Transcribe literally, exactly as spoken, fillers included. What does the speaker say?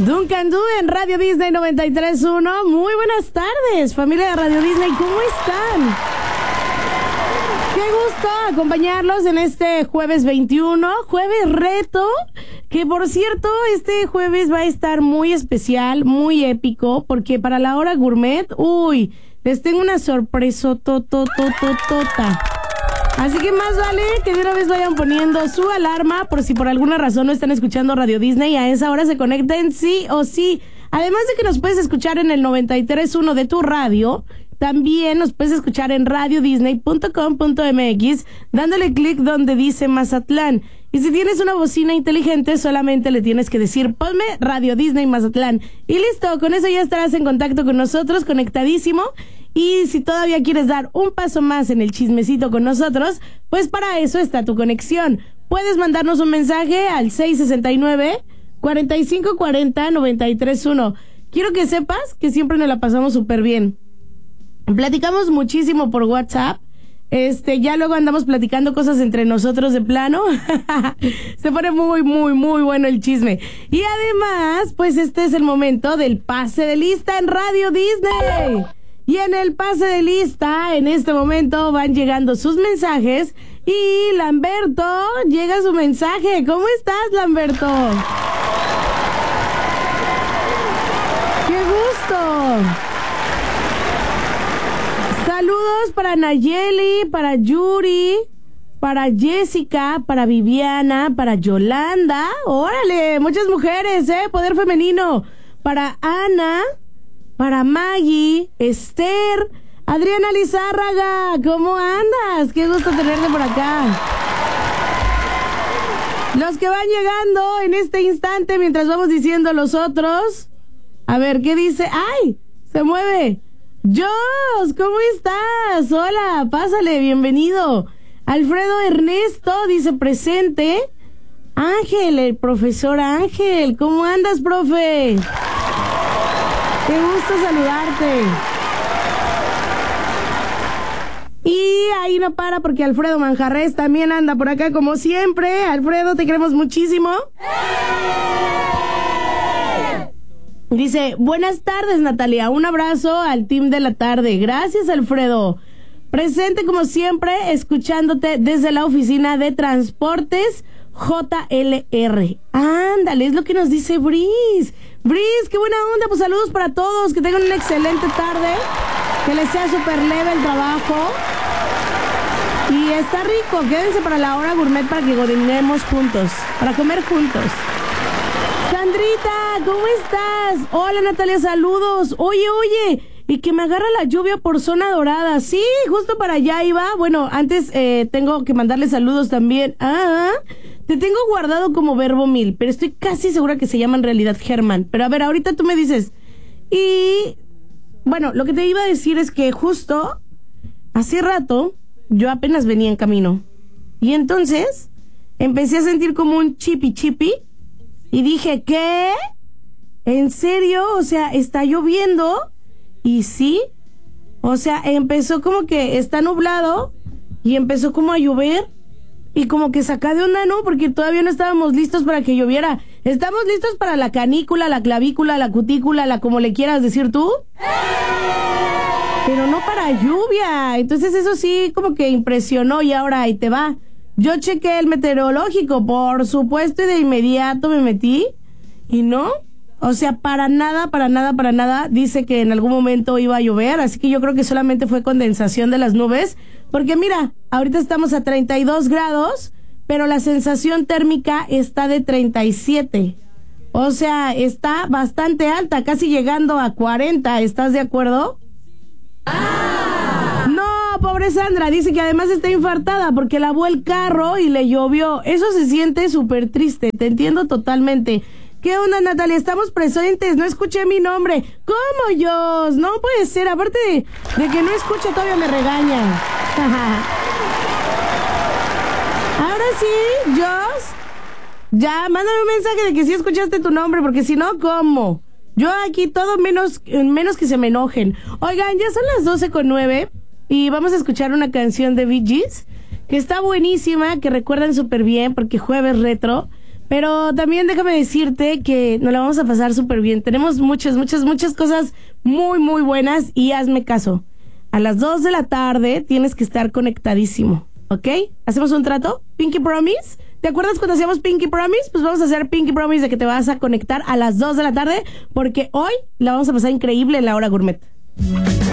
Duncan Du en Radio Disney noventa y tres punto uno. Muy buenas tardes, familia de Radio Disney, ¿cómo están? Qué gusto acompañarlos en este jueves veintiuno, jueves reto, que por cierto, este jueves va a estar muy especial, muy épico, porque para la hora gourmet, uy, les tengo una sorpresa tototototota. Así que más vale que de una vez vayan poniendo su alarma por si por alguna razón no están escuchando Radio Disney, a esa hora se conecten sí o sí. Además de que nos puedes escuchar en el noventa y tres punto uno de tu radio, también nos puedes escuchar en radio disney punto com punto m x dándole clic donde dice Mazatlán. Y si tienes una bocina inteligente, solamente le tienes que decir, ponme Radio Disney Mazatlán. Y listo, con eso ya estarás en contacto con nosotros, conectadísimo. Y si todavía quieres dar un paso más en el chismecito con nosotros, pues para eso está tu conexión. Puedes mandarnos un mensaje al seis sesenta y nueve, cuarenta y cinco cuarenta, noventa y tres uno. Quiero que sepas que siempre nos la pasamos súper bien. Platicamos muchísimo por WhatsApp. Este, ya luego andamos platicando cosas entre nosotros de plano. Se pone muy, muy, muy bueno el chisme. Y además, pues este es el momento del pase de lista en Radio Disney. Y en el pase de lista, en este momento van llegando sus mensajes. Y Lamberto, llega su mensaje. ¿Cómo estás, Lamberto? ¡Qué gusto! Saludos para Nayeli, para Yuri, para Jessica, para Viviana, para Yolanda. ¡Órale! Muchas mujeres, ¿eh? Poder femenino. Para Ana, para Maggie, Esther, Adriana Lizárraga. ¿Cómo andas? Qué gusto tenerte por acá. Los que van llegando en este instante mientras vamos diciendo los otros. A ver, ¿qué dice? ¡Ay! Se mueve. Jos, ¿cómo estás? Hola, pásale, bienvenido. Alfredo Ernesto dice presente. Ángel, el profesor Ángel, ¿cómo andas, profe? Qué gusto saludarte. Y ahí no para porque Alfredo Manjarres también anda por acá como siempre. Alfredo, te queremos muchísimo. Dice, buenas tardes, Natalia, un abrazo al team de la tarde. Gracias, Alfredo. Presente como siempre, escuchándote desde la oficina de transportes J L R. Ándale, es lo que nos dice Brice. Brice, qué buena onda, pues saludos para todos, que tengan una excelente tarde, que les sea súper leve el trabajo. Y está rico, quédense para la hora gourmet para que godinemos juntos, para comer juntos. Sandrita, ¿cómo estás? Hola, Natalia, saludos. Oye, oye, y que me agarra la lluvia por zona dorada. Sí, justo para allá iba. Bueno, antes eh, tengo que mandarle saludos también. Ah, te tengo guardado como verbo mil, pero estoy casi segura que se llama en realidad Germán. Pero a ver, ahorita tú me dices. Y, bueno, lo que te iba a decir es que justo hace rato yo apenas venía en camino. Y entonces empecé a sentir como un chipi chipi. Y dije, ¿qué? ¿En serio? O sea, ¿está lloviendo? Y sí, o sea, empezó como que está nublado y empezó como a llover y como que saca de onda, ¿no? Porque todavía no estábamos listos para que lloviera. ¿Estamos listos para la canícula, la clavícula, la cutícula, la como le quieras decir tú? Pero no para lluvia. Entonces eso sí como que impresionó y ahora ahí te va. Yo chequé el meteorológico, por supuesto, y de inmediato me metí y no, o sea, para nada, para nada, para nada, dice que en algún momento iba a llover, así que yo creo que solamente fue condensación de las nubes, porque mira, ahorita estamos a treinta y dos grados, pero la sensación térmica está de treinta y siete, o sea, está bastante alta, casi llegando a cuarenta, ¿estás de acuerdo? Pobre Sandra, dice que además está infartada porque lavó el carro y le llovió. Eso se siente súper triste, te entiendo totalmente. ¿Qué onda, Natalia? Estamos presentes, no escuché mi nombre. ¿Cómo, Jos? No puede ser, aparte de, de que no escucho todavía me regañan. Ahora sí, Jos, ya, mándame un mensaje de que sí escuchaste tu nombre, porque si no, ¿cómo? Yo aquí todo menos, menos que se me enojen. Oigan, ya son las doce con nueve. Y vamos a escuchar una canción de Bee Gees que está buenísima, que recuerdan súper bien porque jueves retro. Pero también déjame decirte que nos la vamos a pasar súper bien. Tenemos muchas, muchas, muchas cosas muy, muy buenas y hazme caso. A las dos de la tarde tienes que estar conectadísimo, ¿ok? ¿Hacemos un trato? ¿Pinky Promise? ¿Te acuerdas cuando hacíamos Pinky Promise? Pues vamos a hacer Pinky Promise de que te vas a conectar a las dos de la tarde porque hoy la vamos a pasar increíble en la hora gourmet.